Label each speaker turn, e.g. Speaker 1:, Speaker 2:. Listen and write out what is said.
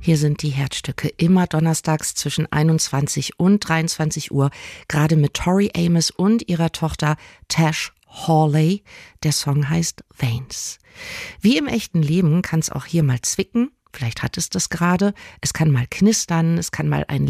Speaker 1: Hier sind die Herzstücke immer donnerstags zwischen 21 und 23 Uhr, gerade mit Tori Amos und ihrer Tochter Tash Hawley. Der Song heißt Veins. Wie im echten Leben kann es auch hier mal zwicken. Vielleicht hat es das gerade. Es kann mal knistern, es kann mal ein